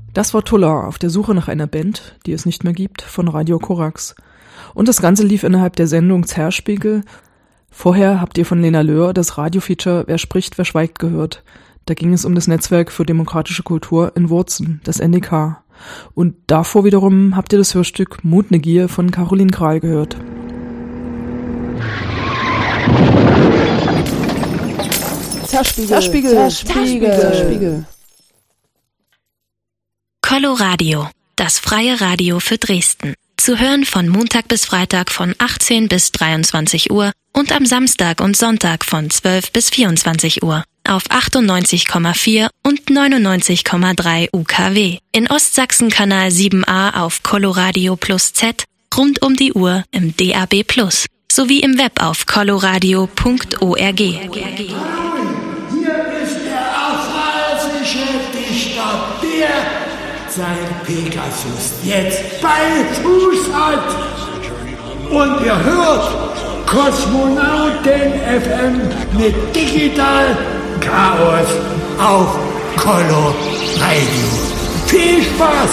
Das war Tulla auf der Suche nach einer Band, die es nicht mehr gibt, von Radio Korax. Und das Ganze lief innerhalb der Sendung Zerspiegel. Vorher habt ihr von Lena Löhr das Radio-Feature Wer spricht, wer schweigt gehört. Da ging es um das Netzwerk für demokratische Kultur in Wurzen, das NDK. Und davor wiederum habt ihr das Hörstück Mut ne Gier von Caroline Kral gehört. Zerspiegel. Coloradio, das freie Radio für Dresden. Zu hören von Montag bis Freitag von 18 bis 23 Uhr und am Samstag und Sonntag von 12 bis 24 Uhr auf 98,4 und 99,3 UKW. In Ostsachsen Kanal 7a auf Coloradio Plus Z, rund um die Uhr im DAB Plus, sowie im Web auf coloradio.org. Hier ist der aphalsische Dichter, der sein Pegasus jetzt bei Fuß hat. Und ihr hört Kosmonauten FM mit Digital Chaos auf Coloradio. Viel Spaß!